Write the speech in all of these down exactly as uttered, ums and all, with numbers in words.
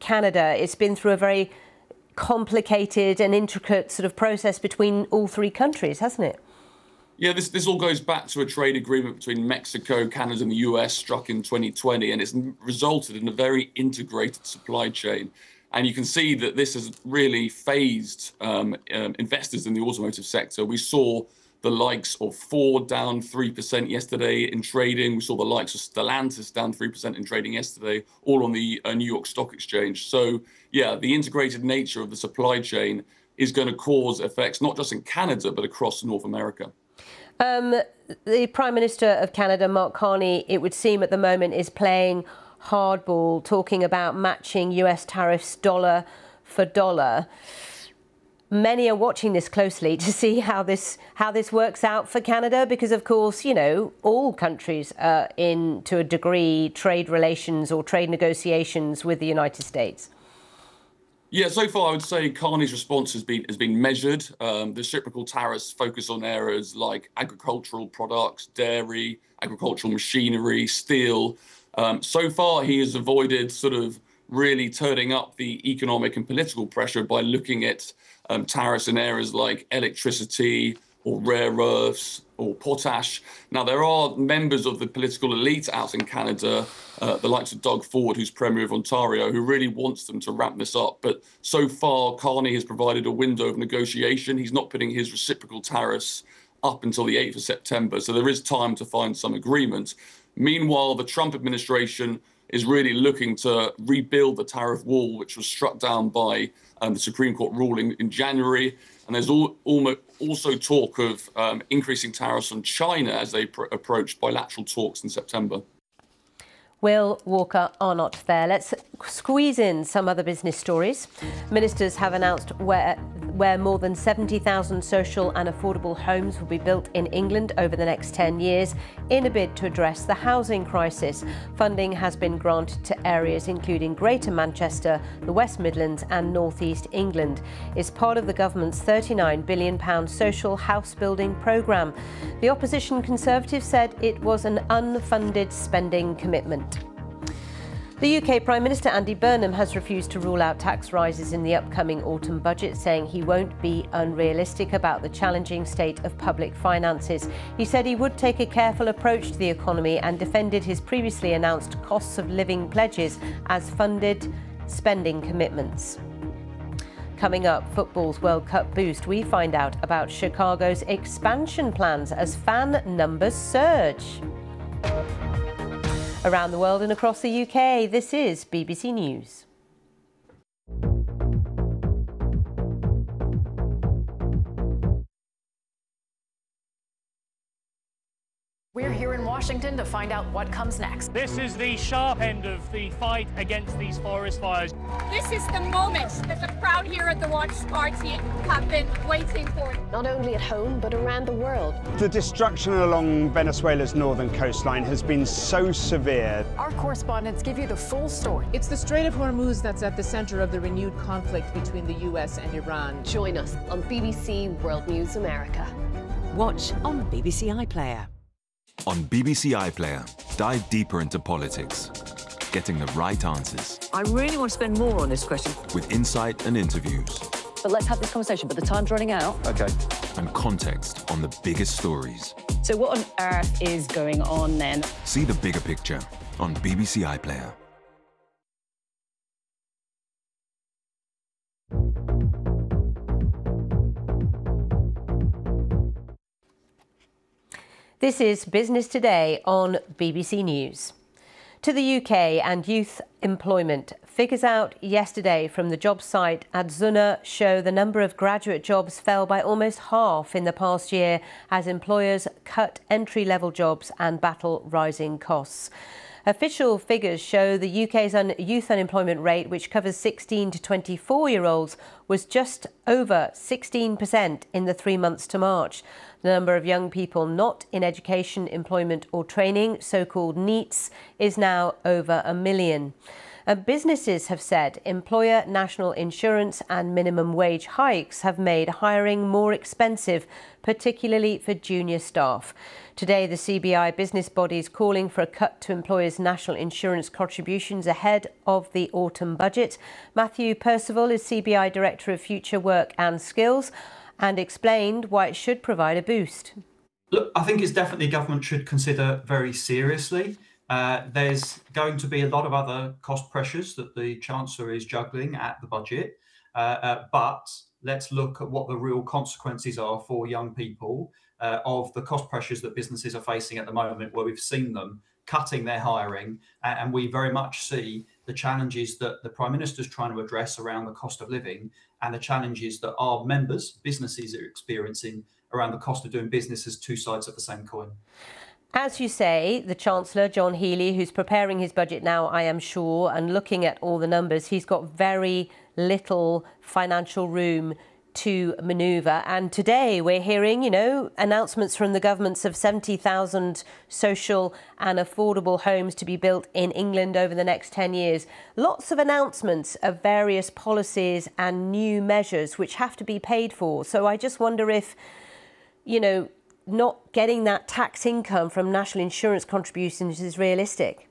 Canada. It's been through a very complicated and intricate sort of process between all three countries, hasn't it? Yeah, this, this all goes back to a trade agreement between Mexico, Canada and the U S struck in twenty twenty, and it's resulted in a very integrated supply chain. And you can see that this has really phased um, um, investors in the automotive sector. We saw the likes of Ford down three percent yesterday in trading. We saw the likes of Stellantis down three percent in trading yesterday, all on the uh, New York Stock Exchange. So, yeah, the integrated nature of the supply chain is going to cause effects not just in Canada, but across North America. Um, the Prime Minister of Canada, Mark Carney, it would seem at the moment is playing hardball, talking about matching U S tariffs dollar for dollar. Many are watching this closely to see how this how this works out for Canada, because, of course, you know, all countries are in, to a degree, trade relations or trade negotiations with the United States. Yeah, so far I would say Carney's response has been has been measured. Um, the reciprocal tariffs focus on areas like agricultural products, dairy, agricultural machinery, steel. Um, so far he has avoided sort of really turning up the economic and political pressure by looking at um, tariffs in areas like electricity or rare earths or potash. Now, there are members of the political elite out in Canada, uh, the likes of Doug Ford, who's Premier of Ontario, who really wants them to ramp this up. But so far, Carney has provided a window of negotiation. He's not putting his reciprocal tariffs up until the eighth of September. So there is time to find some agreement. Meanwhile, the Trump administration is really looking to rebuild the tariff wall, which was struck down by um, the Supreme Court ruling in January. And there's all, almost also talk of um, increasing tariffs on China as they pr approach bilateral talks in September. Will Walker Arnott there. Let's squeeze in some other business stories. Ministers have announced where where more than seventy thousand social and affordable homes will be built in England over the next ten years in a bid to address the housing crisis. Funding has been granted to areas including Greater Manchester, the West Midlands and North East England. It's part of the government's thirty-nine billion pounds social house building programme. The opposition Conservatives said it was an unfunded spending commitment. The U K Prime Minister Andy Burnham has refused to rule out tax rises in the upcoming autumn budget, saying he won't be unrealistic about the challenging state of public finances. He said he would take a careful approach to the economy and defended his previously announced costs of living pledges as funded spending commitments. Coming up, football's World Cup boost, we find out about Chicago's expansion plans as fan numbers surge. Around the world and across the U K, this is B B C News. We're here in Washington to find out what comes next. This is the sharp end of the fight against these forest fires. This is the moment that the crowd here at the watch party have been waiting for. Not only at home, but around the world. The destruction along Venezuela's northern coastline has been so severe. Our correspondents give you the full story. It's the Strait of Hormuz that's at the center of the renewed conflict between the U S and Iran. Join us on B B C World News America. Watch on B B C iPlayer. On B B C iPlayer, dive deeper into politics, getting the right answers. I really want to spend more on this question. With insight and interviews. But let's have this conversation, but the time's running out. Okay. And context on the biggest stories. So what on earth is going on then? See the bigger picture on B B C iPlayer. This is Business Today on B B C News. To the U K and youth employment. Figures out yesterday from the job site Adzuna show the number of graduate jobs fell by almost half in the past year as employers cut entry-level jobs and battle rising costs. Official figures show the U K's un youth unemployment rate, which covers sixteen to twenty-four-year-olds, was just over sixteen percent in the three months to March. The number of young people not in education, employment or training, so-called NEETs, is now over a million. And businesses have said employer national insurance and minimum wage hikes have made hiring more expensive, particularly for junior staff. Today, the C B I business body is calling for a cut to employers' national insurance contributions ahead of the autumn budget. Matthew Percival is C B I Director of Future Work and Skills and explained why it should provide a boost. Look, I think it's definitely government should consider very seriously. Uh, there's going to be a lot of other cost pressures that the Chancellor is juggling at the budget, uh, uh, but let's look at what the real consequences are for young people uh, of the cost pressures that businesses are facing at the moment, where we've seen them cutting their hiring, and we very much see the challenges that the Prime Minister's trying to address around the cost of living and the challenges that our members, businesses, are experiencing around the cost of doing business as two sides of the same coin. As you say, the Chancellor, John Healey, who's preparing his budget now, I am sure, and looking at all the numbers, he's got very little financial room to manoeuvre. And today we're hearing, you know, announcements from the governments of seventy thousand social and affordable homes to be built in England over the next ten years. Lots of announcements of various policies and new measures which have to be paid for. So I just wonder if, you know, not getting that tax income from national insurance contributions is realistic.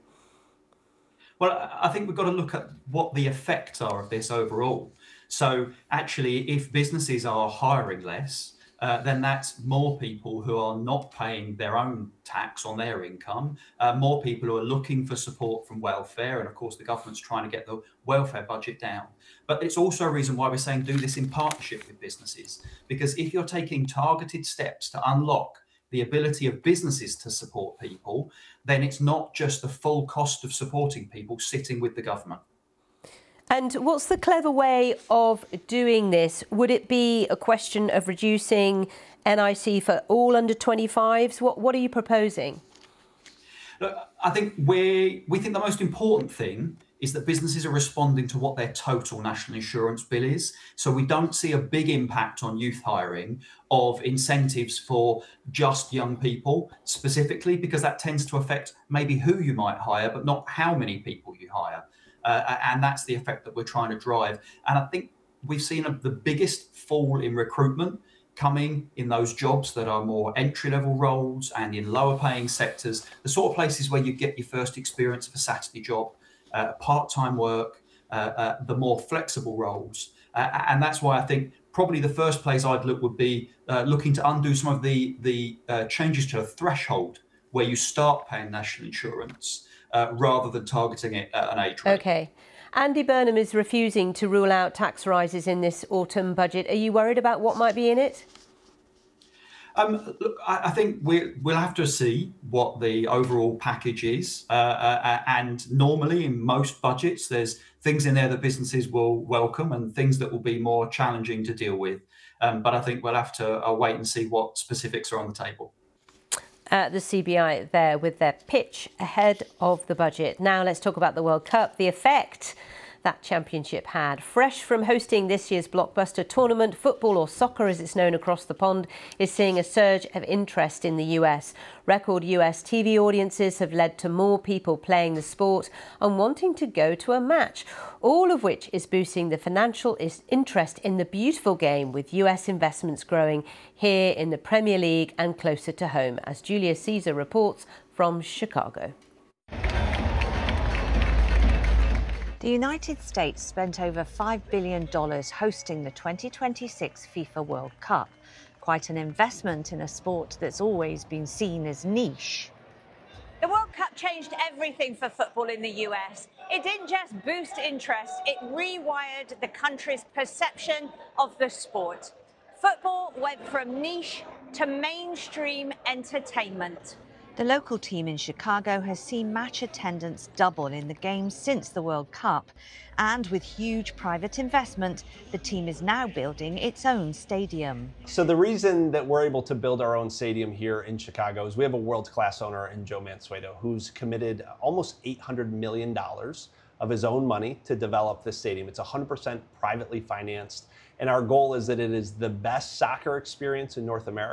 Well, I think we've got to look at what the effects are of this overall. So actually, if businesses are hiring less, uh, then that's more people who are not paying their own tax on their income, uh, more people who are looking for support from welfare. And of course, the government's trying to get the welfare budget down. But it's also a reason why we're saying do this in partnership with businesses, because if you're taking targeted steps to unlock the ability of businesses to support people, then it's not just the full cost of supporting people sitting with the government. And what's the clever way of doing this? Would it be a question of reducing N I C for all under twenty-fives? What, what are you proposing? Look, I think we we think the most important thing is that businesses are responding to what their total national insurance bill is. So we don't see a big impact on youth hiring of incentives for just young people specifically, because that tends to affect maybe who you might hire, but not how many people you hire. Uh, and that's the effect that we're trying to drive. And I think we've seen a, the biggest fall in recruitment coming in those jobs that are more entry-level roles and in lower-paying sectors, the sort of places where you get your first experience of a Saturday job, uh, part-time work, uh, uh, the more flexible roles. Uh, and that's why I think probably the first place I'd look would be uh, looking to undo some of the, the uh, changes to a threshold where you start paying national insurance, Uh, rather than targeting it at an age rate. OK. Andy Burnham is refusing to rule out tax rises in this autumn budget. Are you worried about what might be in it? Um, look, I, I think we, we'll have to see what the overall package is. Uh, uh, and normally in most budgets, there's things in there that businesses will welcome and things that will be more challenging to deal with. Um, but I think we'll have to uh, wait and see what specifics are on the table. Uh, the C B I there with their pitch ahead of the budget. Now let's talk about the World Cup, the effect that championship had. Fresh from hosting this year's blockbuster tournament, football, or soccer as it's known across the pond, is seeing a surge of interest in the U S. Record U S T V audiences have led to more people playing the sport and wanting to go to a match, all of which is boosting the financial interest in the beautiful game, with U S investments growing here in the Premier League and closer to home, as Julia Caesar reports from Chicago. The United States spent over five billion dollars hosting the twenty twenty-six FIFA World Cup. Quite an investment in a sport that's always been seen as niche. The World Cup changed everything for football in the U S. It didn't just boost interest, it rewired the country's perception of the sport. Football went from niche to mainstream entertainment. The local team in Chicago has seen match attendance double in the games since the World Cup. And with huge private investment, the team is now building its own stadium. So the reason that we're able to build our own stadium here in Chicago is we have a world-class owner in Joe Mansueto, who's committed almost eight hundred million dollars of his own money to develop this stadium. It's one hundred percent privately financed. And our goal is that it is the best soccer experience in North America.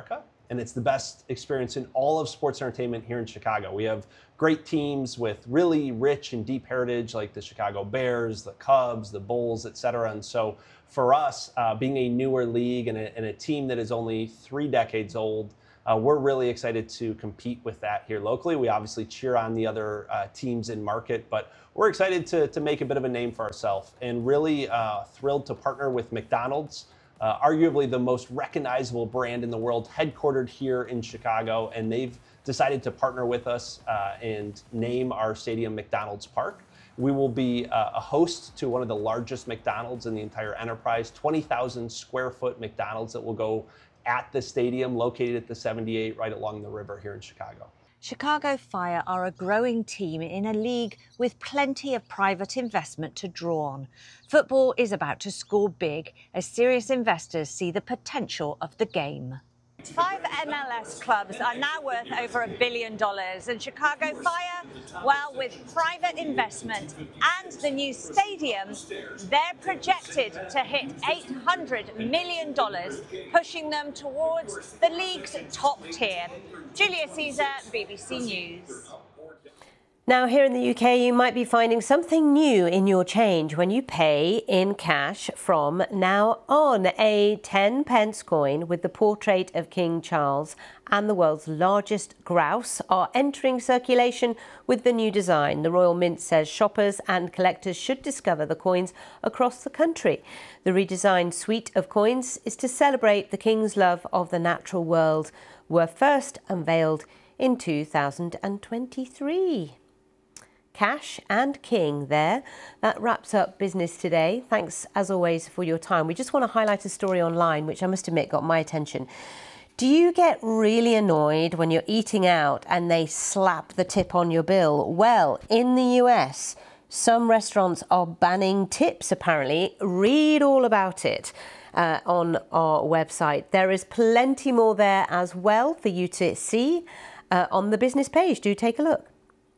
and it's the best experience in all of sports entertainment here in Chicago. We have great teams with really rich and deep heritage, like the Chicago Bears, the Cubs, the Bulls, et cetera. And so for us, uh, being a newer league and a, and a team that is only three decades old, uh, we're really excited to compete with that here locally. We obviously cheer on the other uh, teams in market, but we're excited to, to make a bit of a name for ourselves, and really uh, thrilled to partner with McDonald's, uh, arguably the most recognizable brand in the world, headquartered here in Chicago, and they've decided to partner with us uh, and name our stadium McDonald's Park. We will be uh, a host to one of the largest McDonald's in the entire enterprise, twenty thousand square foot McDonald's that will go at the stadium, located at the seventy-eight right along the river here in Chicago. Chicago Fire are a growing team in a league with plenty of private investment to draw on. Football is about to score big as serious investors see the potential of the game. Five M L S clubs are now worth over a billion dollars, and Chicago Fire, well, with private investment and the new stadium, they're projected to hit eight hundred million dollars, pushing them towards the league's top tier. Julia Caesar, B B C News. Now, here in the U K, you might be finding something new in your change when you pay in cash from now on. A ten pence coin with the portrait of King Charles and the world's largest grouse are entering circulation with the new design. The Royal Mint says shoppers and collectors should discover the coins across the country. The redesigned suite of coins is to celebrate the King's love of the natural world, were first unveiled in two thousand twenty-three. Cash and King there. That wraps up business today. Thanks, as always, for your time. We just want to highlight a story online, which I must admit got my attention. Do you get really annoyed when you're eating out and they slap the tip on your bill? Well, in the U S, some restaurants are banning tips, apparently. Read all about it uh, on our website. There is plenty more there as well for you to see uh, on the business page. Do take a look.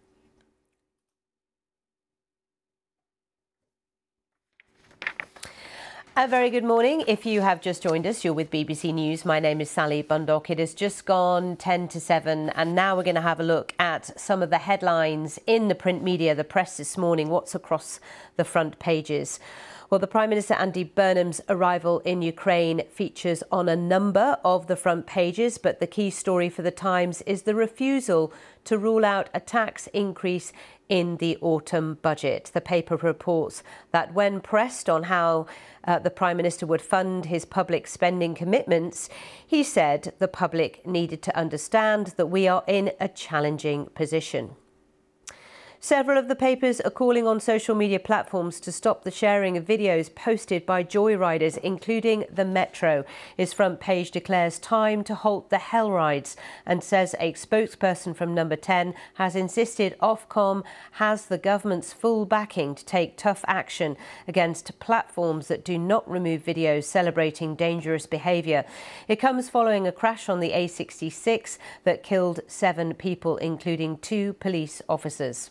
A very good morning. If you have just joined us, you're with B B C News. My name is Sally Bundock. It has just gone ten to seven, and now we're going to have a look at some of the headlines in the print media, the press this morning, what's across the front pages. Well, the Prime Minister Andy Burnham's arrival in Ukraine features on a number of the front pages, but the key story for the Times is the refusal to rule out a tax increase in the autumn budget. The paper reports that when pressed on how uh, the Prime Minister would fund his public spending commitments, he said the public needed to understand that we are in a challenging position. Several of the papers are calling on social media platforms to stop the sharing of videos posted by joyriders, including the Metro. His front page declares time to halt the hell rides and says a spokesperson from Number ten has insisted Ofcom has the government's full backing to take tough action against platforms that do not remove videos celebrating dangerous behaviour. It comes following a crash on the A sixty-six that killed seven people, including two police officers.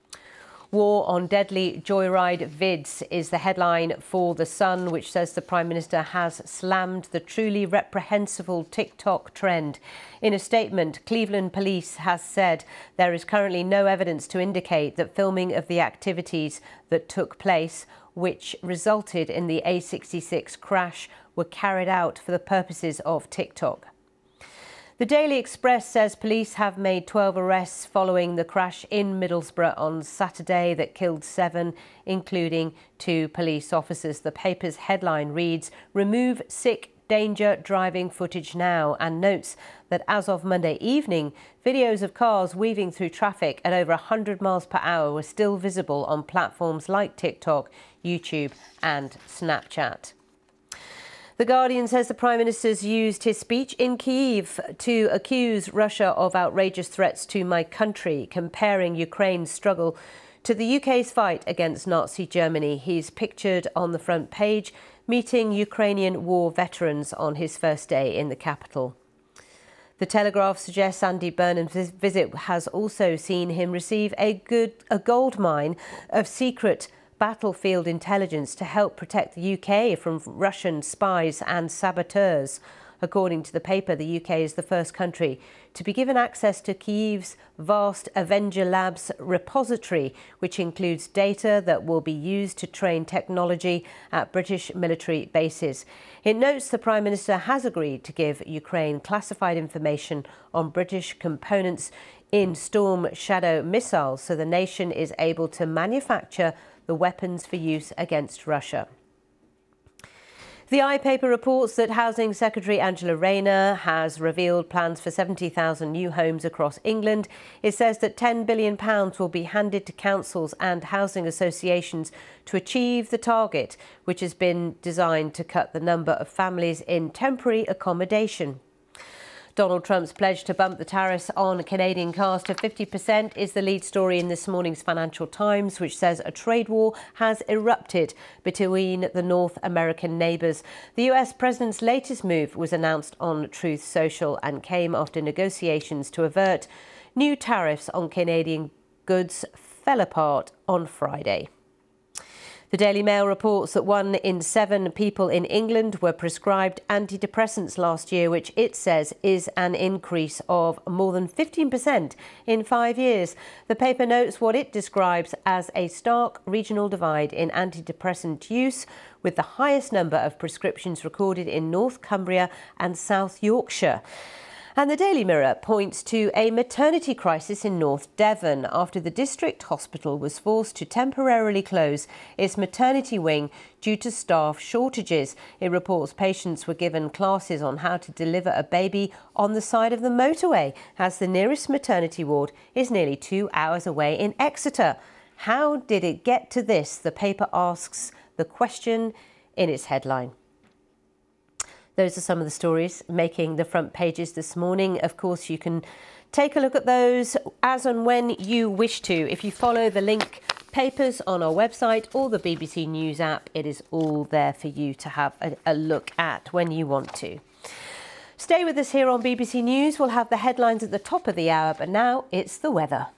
War on deadly joyride vids is the headline for The Sun, which says the Prime Minister has slammed the truly reprehensible TikTok trend. In a statement, Cleveland Police has said there is currently no evidence to indicate that filming of the activities that took place, which resulted in the A sixty-six crash, were carried out for the purposes of TikTok. The Daily Express says police have made twelve arrests following the crash in Middlesbrough on Saturday that killed seven, including two police officers. The paper's headline reads, "Remove sick danger driving footage now," and notes that as of Monday evening, videos of cars weaving through traffic at over one hundred miles per hour were still visible on platforms like TikTok, YouTube and Snapchat. The Guardian says the Prime Minister's used his speech in Kyiv to accuse Russia of outrageous threats to my country, comparing Ukraine's struggle to the U K's fight against Nazi Germany. He's pictured on the front page meeting Ukrainian war veterans on his first day in the capital. The Telegraph suggests Andy Burnham's visit has also seen him receive a good a gold mine of secret battlefield intelligence to help protect the U K from Russian spies and saboteurs. According to the paper, the U K is the first country to be given access to Kyiv's vast Avenger Labs repository, which includes data that will be used to train technology at British military bases. It notes the Prime Minister has agreed to give Ukraine classified information on British components in Storm Shadow missiles, so the nation is able to manufacture the weapons for use against Russia. The I paper reports that Housing Secretary Angela Rayner has revealed plans for seventy thousand new homes across England. It says that ten billion pounds will be handed to councils and housing associations to achieve the target, which has been designed to cut the number of families in temporary accommodation. Donald Trump's pledge to bump the tariffs on Canadian cars to fifty percent is the lead story in this morning's Financial Times, which says a trade war has erupted between the North American neighbours. The U S president's latest move was announced on Truth Social and came after negotiations to avert new tariffs on Canadian goods fell apart on Friday. The Daily Mail reports that one in seven people in England were prescribed antidepressants last year, which it says is an increase of more than fifteen percent in five years. The paper notes what it describes as a stark regional divide in antidepressant use, with the highest number of prescriptions recorded in North Cumbria and South Yorkshire. And the Daily Mirror points to a maternity crisis in North Devon after the district hospital was forced to temporarily close its maternity wing due to staff shortages. It reports patients were given classes on how to deliver a baby on the side of the motorway, as the nearest maternity ward is nearly two hours away in Exeter. How did it get to this? The paper asks the question in its headline. Those are some of the stories making the front pages this morning. Of course, you can take a look at those as and when you wish to. If you follow the link papers on our website or the B B C News app, it is all there for you to have a, a look at when you want to. Stay with us here on B B C News. We'll have the headlines at the top of the hour, but now it's the weather.